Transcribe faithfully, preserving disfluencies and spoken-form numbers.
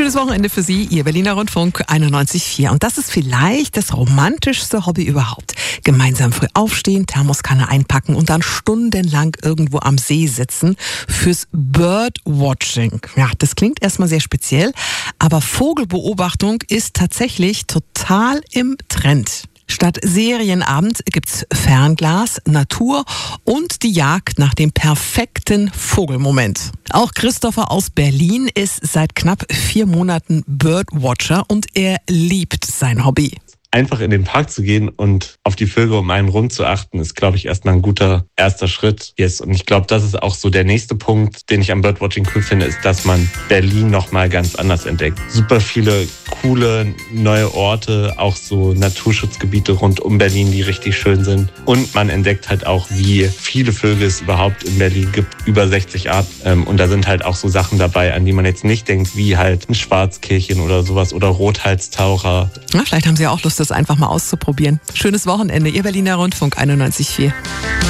Schönes Wochenende für Sie, Ihr Berliner Rundfunk einundneunzig Komma vier. Und das ist vielleicht das romantischste Hobby überhaupt. Gemeinsam früh aufstehen, Thermoskanne einpacken und dann stundenlang irgendwo am See sitzen fürs Birdwatching. Ja, das klingt erstmal sehr speziell, aber Vogelbeobachtung ist tatsächlich total im Trend. Statt Serienabend gibt's Fernglas, Natur und die Jagd nach dem perfekten Vogelmoment. Auch Christopher aus Berlin ist seit knapp vier Monaten Birdwatcher und er liebt sein Hobby. Einfach in den Park zu gehen und auf die Vögel um einen rum zu achten, ist, glaube ich, erstmal ein guter erster Schritt. Yes. Und ich glaube, das ist auch so der nächste Punkt, den ich am Birdwatching cool finde, ist, dass man Berlin nochmal ganz anders entdeckt. Super viele coole neue Orte, auch so Naturschutzgebiete rund um Berlin, die richtig schön sind. Und man entdeckt halt auch, wie viele Vögel es überhaupt in Berlin gibt, über sechzig Arten. Und da sind halt auch so Sachen dabei, an die man jetzt nicht denkt, wie halt ein Schwarzkehlchen oder sowas oder Rothalstaucher. Na, vielleicht haben Sie ja auch Lust, das einfach mal auszuprobieren. Schönes Wochenende, Ihr Berliner Rundfunk einundneunzig Komma vier.